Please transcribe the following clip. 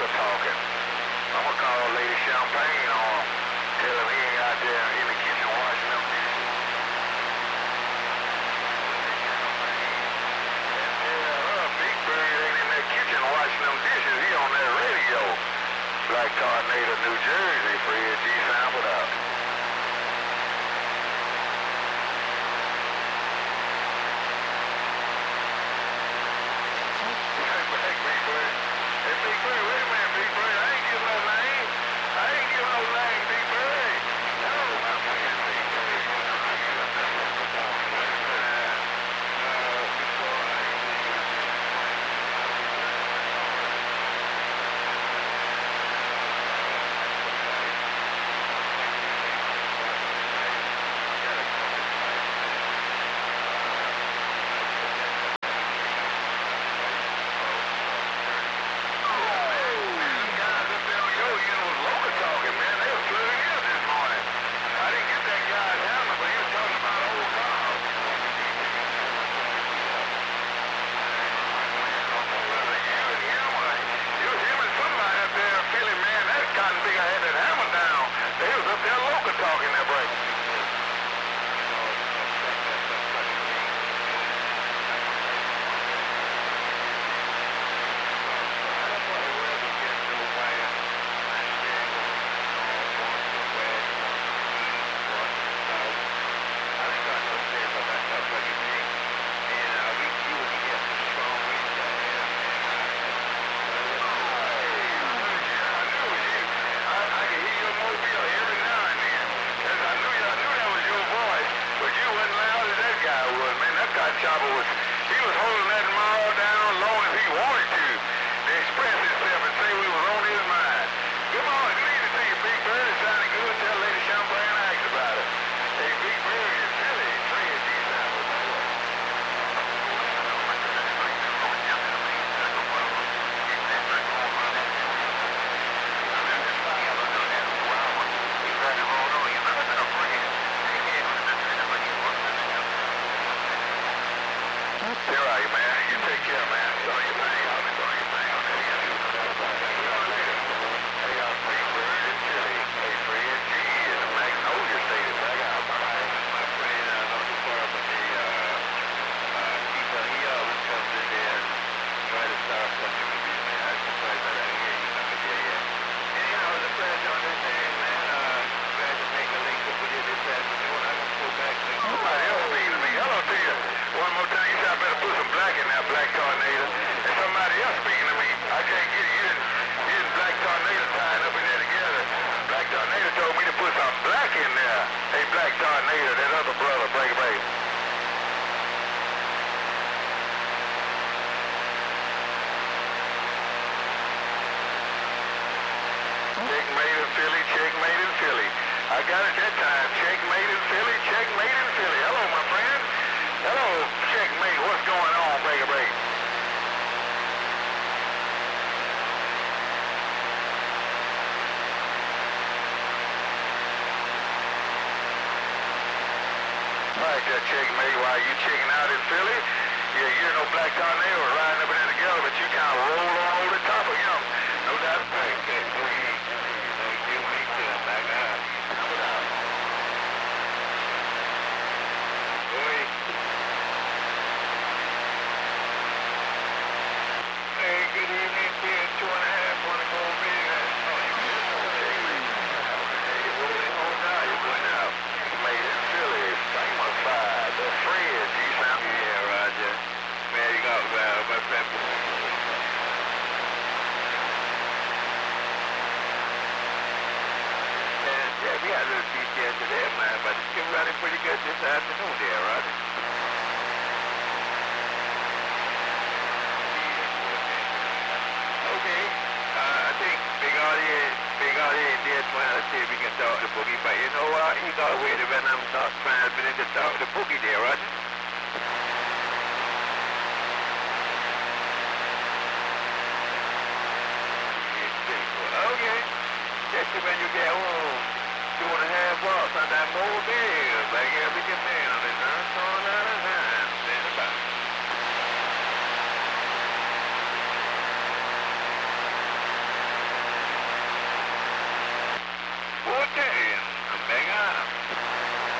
local talking. I'm gonna call Lady Champagne on. Tell him he ain't out there in the kitchen washing them dishes. Big Bird ain't in that kitchen washing them dishes. He on that radio. Black Tornado, New Jersey. Fred G. sampled out. He was holding that mile down long as he wanted to express himself and say we was on his mind. Good morning, good evening to you, Big Bird. It sounded good. Tell Lady Champagne I asked about it. Hey, Big Bird is really Fred G. sampled. All right, man. You take care, man. Do your thing. I'll be doing your thing on that. Hey, Big Bird is Philly. Hey, Fred G. and the Magnolia State. I got my friend, not too far from the he always comes in there and try to start something with me, man. I'm surprised that I hear you coming there yet. Anyhow, the pleasure on this end, man. Glad to make a link up with you this afternoon. I'm going to pull back to somebody else speaking to me. Hello to you. One more time, you said I better put some black in there, Black Tornado. And somebody else speaking to me. I can't get you and Black Tornado tying up in there together. Black Tornado told me to put some black in there. Hey, Black Tornado, that other brother, break. Checkmate in Philly. I got it that time. Checkmate in Philly. Hello, my friend. Hello, Checkmate. What's going on, break? Right there, Checkmate. Why you checking out in Philly? Yeah, you know Black Tornado was riding up in there together, but you kind of rolled on over the top of him. No doubt. We had a little detail today, man, but it's been running pretty good this afternoon there, Roger. Okay, I think Big Artie ain't there trying to see if we can talk to Boogie, but you know what? He got away to when I'm not trying to talk to Boogie there, Roger. Okay, just when you get home. 2.5 hours on that move.